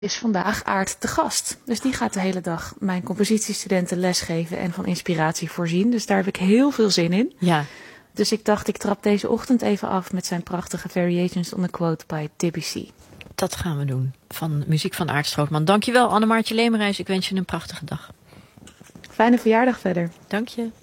is vandaag Aart te gast. Dus die gaat de hele dag mijn compositiestudenten lesgeven en van inspiratie voorzien. Dus daar heb ik heel veel zin in. Ja. Dus ik dacht, ik trap deze ochtend even af met zijn prachtige Variations on a Quote by Debussy. Dat gaan we doen. Van muziek van Aart Strootman. Dankjewel Annemaartje Leemreis. Ik wens je een prachtige dag. Fijne verjaardag verder. Dank je.